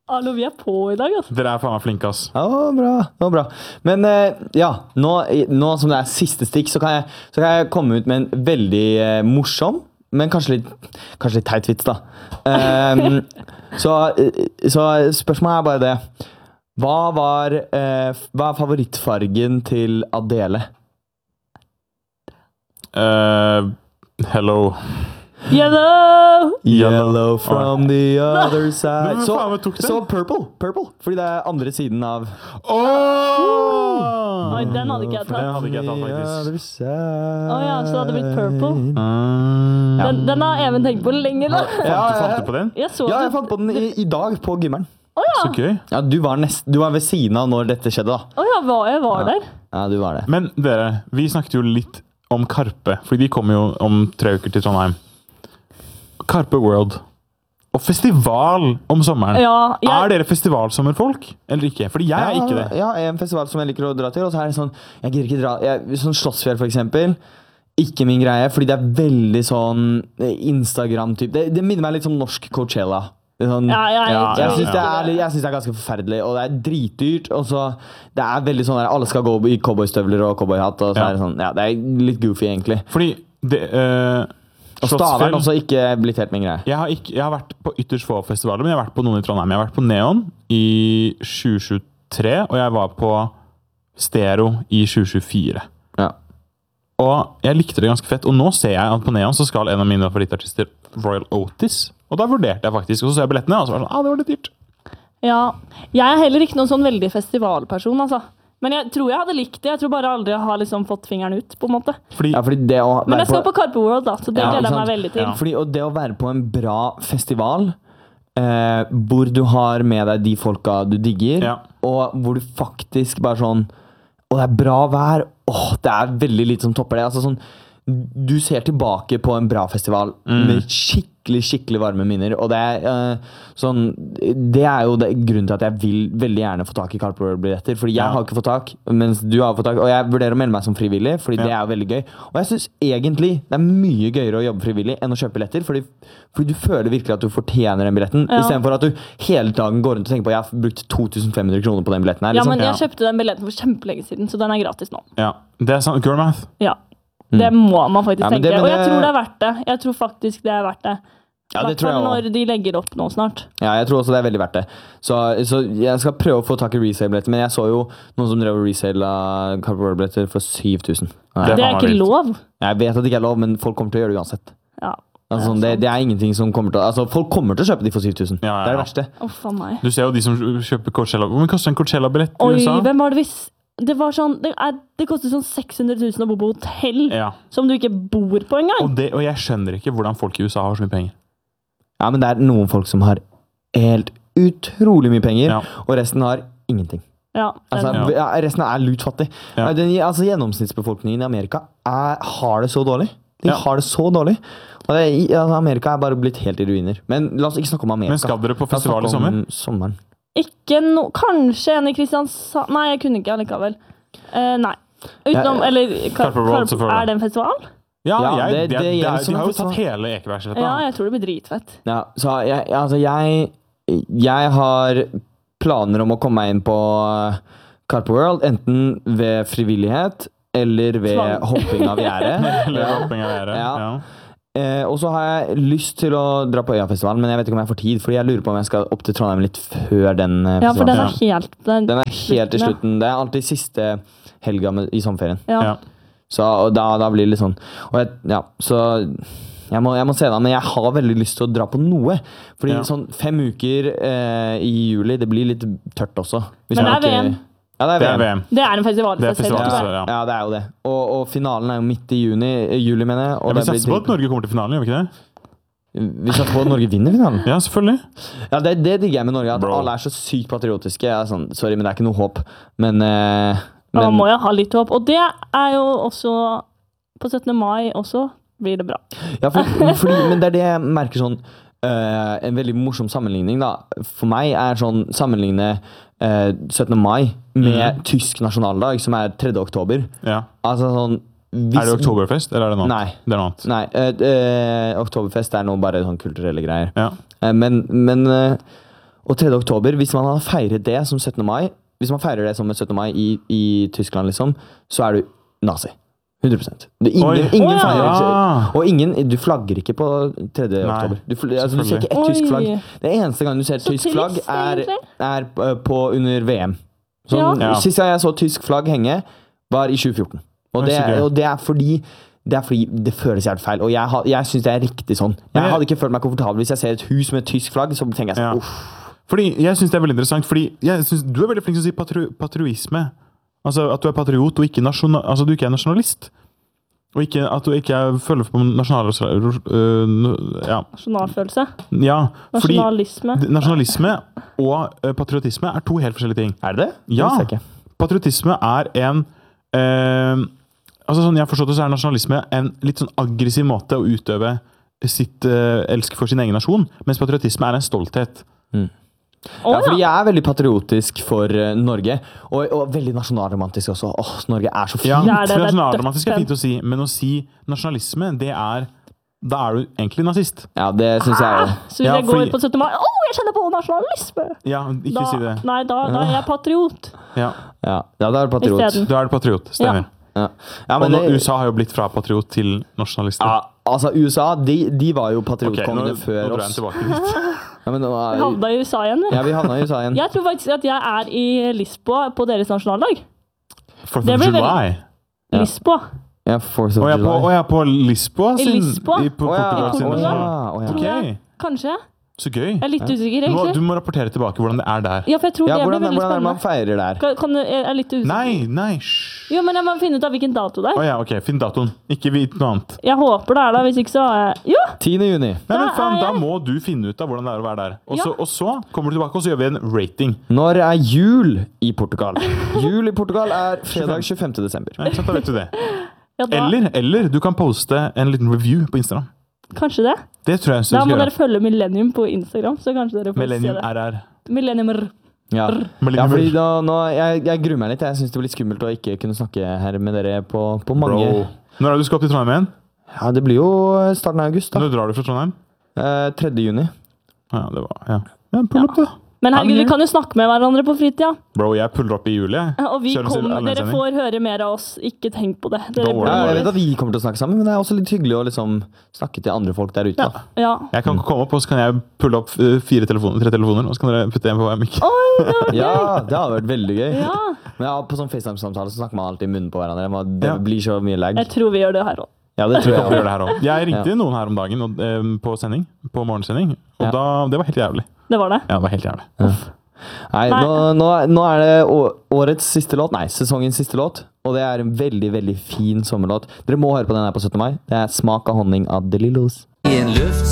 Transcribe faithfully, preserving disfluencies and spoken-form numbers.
Hallo, vi er på i dag, altså. Dere er faen meg flinke, ass. Ja, bra, det var bra. Men uh, ja, nå, nå som det er siste stikk, så kan jeg, så kan jeg komme ut med en veldig uh, morsom, men kanskje litt, kanskje litt teit vits, da. Um, så, så spørsmålet er bare det. Hva var uh, hva er favorittfargen til Adele? Uh, hello. Yellow! Yellow from the other side. Men Så, faen, hva tok den? så purple, purple, fordi det er andre siden av Åh! Oi, den hadde ikke jeg For den tatt. hadde ikke jeg tatt, faktisk. Other side. Å ja, så det hadde blitt purple. Mm. Den, den har Even tenkt på lenge, da. Fant, du, fant du på den? Jeg så Ja, jeg det. fant på den i, i dag på gymmeren. Så gøy. Ja, du var, nest, du var ved siden av når dette skjedde, da. Å ja, var jeg var der. Ja, du var det. Men dere, vi snakket jo litt om Karpe, fordi de kommer jo om tre uker til Trondheim. Karpe World. Og festival om sommeren. Ja, jeg, Er dere festivalsommerfolk, eller ikke? Fordi jeg er ikke det. Ja, en festival som jeg liker å dra til, og så er det sånn, jeg gir ikke dra, jeg, sånn Slottsfjell for eksempel, ikke min greie, fordi det er veldig sånn Instagram-typ, det, det minner meg litt som norsk Coachella. Sånn, ja, jeg, Ja, jeg jeg, synes, det er, jeg synes det er ganske forferdelig, og det er dritdyrt, og så det er veldig sånn der, alle skal gå i cowboystøvler og cowboyhatt, og så Ja. er det sånn, ja, det er litt goofy egentlig. Fordi det, uh, Og Stavern også ikke blitt helt min greie. Jeg har, ikke, jeg har vært på ytterst få festivaler, men jeg har vært på noen i Trondheim. Jeg har vært på Neon i tjue tjuetre, og jeg var på Stereo i tjue tjuefire. Ja. Og jeg likte det ganske fett. Og nå ser jeg at på Neon så skal en av mine favorittartister, Royal Otis. Og da vurderte jeg faktisk, og så så jeg billettene, og så var det sånn, ah, det var litt dyrt. ja, jeg er heller ikke noen sånn veldig festivalperson, altså. Men jeg tror jeg hadde likt det. Jeg tror bare aldri jeg har liksom fått fingeren ut, på en måte. Fordi, Ja, fordi det å Men være jeg skal på Carpe World, da, så det Ja, gleder jeg sant. meg veldig til. Ja. Fordi, og det å være på en bra festival eh, hvor du har med deg de folka du digger, Ja. og hvor du faktisk bare sånn Og det er bra vær. Åh, det er veldig lite som topper det. Altså sånn Du ser tilbake på en bra festival Mm. med skikkelig, skikkelig varme minner. Og det er eh, sånn Det er jo det, grunnen til at jeg vil veldig gjerne få tak i Carpe World-billetter. Fordi jeg Ja. har ikke fått tak, mens du har fått tak. Og jeg vurderer å melde meg som frivillig, fordi Ja. det er jo veldig gøy. Og jeg synes egentlig det er mye gøyere å jobbe frivillig enn å kjøpe billetter. Fordi, fordi du føler virkelig at du fortjener den billetten, Ja. istedenfor at du hele dagen går rundt og tenker på jeg har brukt to tusen fem hundre kroner på den billetten her. Ja, Liksom. men jeg Ja. kjøpte den billetten for kjempelenge siden, så den er gratis nå. ja, det er sant. Girl math. Ja. Det må man faktisk Ja, men tenke. det- men Og jeg det- tror det er verdt det. Jeg tror faktisk det er verdt det. Ja, det tror jeg Hvertfall også. når de legger opp nå snart. Ja, jeg tror også det er veldig verdt det. Så, så jeg skal prøve å få tak i resale-billetter, men jeg så jo noen som drev og resale Carpe World-billetter for syv tusen. Nei, Det Det er faen meg ikke vilt. lov. jeg vet at det ikke er lov, men folk kommer til å gjøre det uansett. Ja. Altså, sånn, det, det er ingenting som kommer til å Altså, folk kommer til å kjøpe de for syv tusen. Ja, ja, Det er ja. det verste. Å, faen meg. Du ser jo de som kjøper Coachella. Hvor mye koster en Coachella-billett i Oi, U S A? hvem var det hvis Det var sånn Det, er, det koster sånn seks hundre tusen å bo på hotell Ja, som du ikke bor på engang. og, det, og jeg skjønner ikke hvordan folk i U S A har så mye penger. Ja, men det er noen folk som har helt utrolig mye penger, Ja. og resten har ingenting. Ja, Altså, den- Ja. ja, resten er lutfattig. Ja. Den, altså, gjennomsnittsbefolkningen i Amerika er, har det så dårlig. De Ja. har det så dårlig. Og det, i- altså, Amerika er bare blitt helt i ruiner. Men la oss ikke snakke om Amerika. Men skal dere på La oss festival i snakke sommer? om sommeren. Ikke no, Kanskje en i Kristiansand. Nei, jeg kunne ikke allikevel. Eh, nei. Utenom Ja, Eller Kar Carpe World, Karp- selvfølgelig. Er det en festival? Ja, Ja, jeg, det- det, det det, gjelder er, som de har jo festival. tatt hele Ekebergsletta. Ja, jeg tror det blir dritfett. Ja, så jeg, altså, jeg, jeg har planer om å komme meg inn på Carpe World, enten ved frivillighet eller ved Tvang. hopping av gjerdet. Eller hopping av gjerdet. Ja. Ja. Eh, og så har jeg lyst til å dra på Øyafestivalen, men jeg vet ikke om jeg får tid, fordi jeg lurer på om jeg skal opp til Trondheim litt før den eh, Ja, for den festivalen. er helt Den, Den er helt til Ja. slutten. Det er alltid siste helga med, i sommerferien. Ja. Ja. Så og da, da blir det litt sånn. Og jeg, ja, så jeg må, jeg må se det an, men jeg har veldig lyst til å dra på noe. Fordi Ja. sånn fem uker eh, i juli, det blir litt tørt også. Hvis Men man det er ikke- V M. Ja, det er Det er V M. V M. Det er en festival i Det er seg selv. festival, tror jeg. så, ja. Ja, det er jo det. Og, og finalen er jo midt i juni, eh, juli, mener jeg. Og Ja, vi det blir satser på at Norge kommer til finalen, gjør vi ikke det? Vi satser på at Norge vinner finalen. Ja, selvfølgelig. Ja, det, det digger jeg med Norge, at Bro. alle er så sykt patriotiske. Jeg er sånn, sorry, men det er ikke noe håp. Men, eh, Da men må jeg ha litt håp. Og det er jo også På syttende mai også blir det bra. ja, for, fordi, men det er det jeg merker sånn eh, en veldig morsom sammenligning da. For meg er sånn sammenligne eh, syttende mai med Mhm. tysk nasjonaldag, som er tredje oktober. Ja. Altså sånn hvis, Er det Oktoberfest, eller er det noe annet? Nei. Det er noe annet. Nei, eh, eh, oktoberfest er nå bare sånn kulturelle greier. Ja. Eh, men men eh, Og tredje oktober, hvis man hadde feiret det som syttende mai, hvis man feirer det som syttende mai i, i Tyskland, liksom, så er du nazi. hundre prosent. Det er ingen, Oi. ingen Å, ja. feirer. Og ingen, du flagger ikke på tredje Nei, oktober. Du, fl- altså, du ser ikke et Oi. tysk flagg. Det eneste gang du ser et Så tysk flagg, trist, er, egentlig. er uh, på under V M. Sånn, Ja. Sist gang jeg så tysk flagg henge, var i tjue fjorten. Og Det det, er så gøy. og det er fordi det er fordi det føles jævlig feil, og jeg, har- jeg syns det er riktig sånn. Men Jeg jeg- hadde ikke følt meg komfortabel hvis jeg ser et hus med et tysk flagg, så tenker jeg Ja. sånn, uff. Fordi jeg synes det er veldig interessant, fordi jeg synes, du er veldig flink til å si patri patriotisme. Altså at du er patriot og ikke, nasjonal, altså, du ikke er nasjonalist. Og ikke, at du ikke er, følger på nasjonal... øh, ja. Nasjonalfølelse. ja, fordi Nasjonalisme. nasjonalisme og øh, patriotisme er to helt forskjellige ting. Er det det? Ja. Det visste jeg ikke. Patriotisme er en øh, altså sånn jeg har forstått det, så er nasjonalisme en litt sånn aggressiv måte å utøve sitt øh, elsk for sin egen nasjon, mens patriotisme er en stolthet. Å, Ja, fordi ja. jeg er veldig patriotisk for uh, Norge, og, og veldig nasjonalromantisk også. Åh, Norge er så fint! Ja, Det er det, det er nasjonalromantisk er dødsfint. fint å si, men å si nasjonalisme, det er da er du egentlig nazist. Ja, det syns jeg òg. Så hvis Ja, jeg fordi- går på syttende mai Å, jeg kjenner på nasjonalisme! Ja, ikke Da, si det. nei, da, da er jeg patriot. Ja, Ja, ja, da er du patriot. Isteden. da er du patriot, stemmer. Ja. Ja, Og men nå, det, U S A har jo blitt fra patriot til nasjonalister. ja, altså, U S A, de, de var jo Ok, nå, patriotkongene nå før drar jeg oss. tilbake litt. Ja, men nå Jeg er, havna i U S A igjen. ja, vi havna i U S A igjen. Jeg tror faktisk at jeg er i Lisboa på deres nasjonaldag. Fourth Det of blir veldig- July. Ja. Lisboa. Ja, fourth of Og jeg er på, July. og jeg er på Lisboa I sin, Lisboa? i, på Å ja, Portugal sin å ja, nasjonaldag. å ja. Tror jeg. Ok, Kanskje. så gøy. Jeg er litt usikker, Du må, du egentlig. må rapportere tilbake hvordan det er der. Ja, for jeg tror Ja, det blir hvordan, veldig hvordan er det man spennende. feirer der? Kan, kan du, jeg er litt usikker. Nei, nei, hysj. Jo, men jeg må finne ut av hvilken dato det Å er. ja, ok, finn datoen. Ikke vit noe annet. Jeg håper det er da, hvis ikke så har jeg Jo! tiende juni. Nei, men Da faen, er da jeg- må du finne ut av hvordan det er å være der. Og så, Ja. og så kommer du tilbake, og så gjør vi en rating. Når er jul i Portugal? Jul i Portugal er fredag tjuefemte desember. Nei, ikke sant, da vet du det. Ja, da, Eller, eller du kan poste en liten review på Instagram. Kanskje det. Det tror jeg Da du må skal dere gjøre. følge Millennium på Instagram, så kanskje dere får Millennium se det. R R. Millenniumer. Ja, ja Millennium fordi R R. da, nå, jeg, jeg gruer meg litt. Jeg syns det blir skummelt å ikke kunne snakke her med dere på, på mange Bro. Når er det du skal opp til Trondheim igjen? Ja, det blir jo starten av august, da. Når drar du fra Trondheim? Eh, tredje juni. Ja, det var, ja. Ja, pull opp da. Men herregud, Ja, vi kan jo snakke med hverandre på fritida. Bro, jeg puller opp i juli. jeg. Og vi Kjører kom, en dere sending. får høre mer av oss. Ikke tenk på det. Dere Don't worry. Ja, jeg blir vet at vi kommer til å snakke sammen, men det er også litt hyggelig å liksom snakke til andre folk der ute. Ja. Da. Ja. Jeg kan komme opp, og så kan jeg pulle opp eh, fire telefoner, tre telefoner, og så kan dere putte en på hver mikk. Ja, det har vært veldig gøy. ja. Men ja, på sånn FaceTime-samtale så snakker man alltid i munnen på hverandre. Man- Det Ja. blir så mye lag. Jeg tror vi gjør det her òg. Ja, det tror Jeg jeg kommer til å gjøre også. det her også. Jeg ringte noen her om dagen og, eh, på sending, på morgensending, og Ja. da, det var helt jævlig. Det var det. Ja, det var helt jævlig. Nei, Nei. nå, nå, nå er det å- årets siste låt. Nei, sesongens siste låt. Og det er en veldig, veldig fin sommerlåt. Dere må høre på den her på syttende mai. Det er 'Smak av honning' av De Lillos. I en luft